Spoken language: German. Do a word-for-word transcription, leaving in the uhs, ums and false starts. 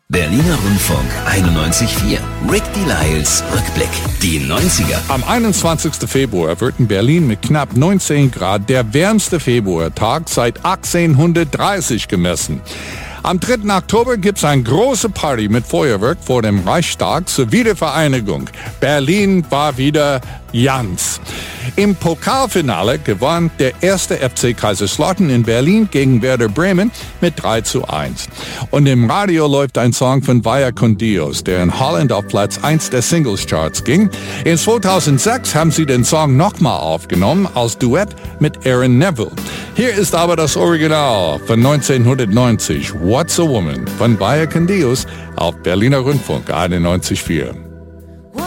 Berliner Rundfunk einundneunzig Komma vier. Rick Delisles Rückblick. Die neunziger. Am einundzwanzigsten Februar wird in Berlin mit knapp neunzehn Grad der wärmste Februartag seit achtzehnhundertdreißig gemessen. Am dritten Oktober gibt's eine große Party mit Feuerwerk vor dem Reichstag zur Wiedervereinigung. Berlin war wieder Jans. Im Pokalfinale gewann der erste F C Kaiserslautern in Berlin gegen Werder Bremen mit drei zu eins. Und im Radio läuft ein Song von Vaya con Dios, der in Holland auf Platz eins der Singles-Charts ging. In zweitausendsechs haben sie den Song nochmal aufgenommen als Duett mit Aaron Neville. Hier ist aber das Original von neunzehnhundertneunzig, What's a Woman von Vaya con Dios auf Berliner Rundfunk einundneunzig Komma vier.